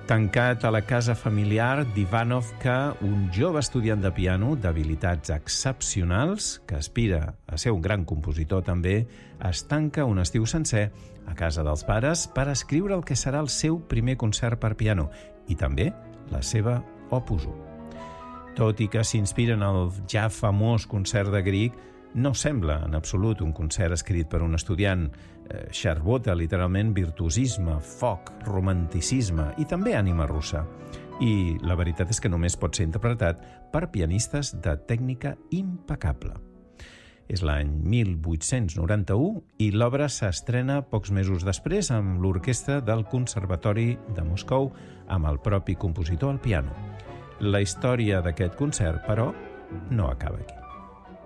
Tancat a la casa familiar d'Ivanovka, un jove estudiant de piano d'habilitats excepcionals, que aspira a ser un gran compositor també, es tanca un estiu sencer a casa dels pares per escriure el que serà el seu primer concert per piano i també la seva Opus 1. Tot i que s'inspira en el ja famós concert de Grieg, no sembla en absolut un concert escrit per un estudiant. Xarbota literalment virtuosisme, foc, romanticisme i també ànima russa. I la veritat és que només pot ser interpretat per pianistes de tècnica impecable. És l'any 1891 i l'obra s'estrena pocs mesos després amb l'orquestra del Conservatori de Moscou amb el propi compositor al piano. La història d'aquest concert, però, no acaba aquí.